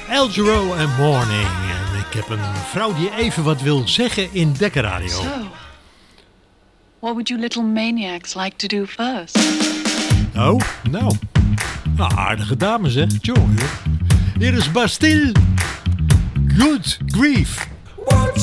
El Giro en Morning. En ik heb een vrouw die even wat wil zeggen in Dekker Radio. So, what would you little maniacs like to do first? Oh, nou. Aardige dames, hè? Jongen. Hier is Bastille. Good grief.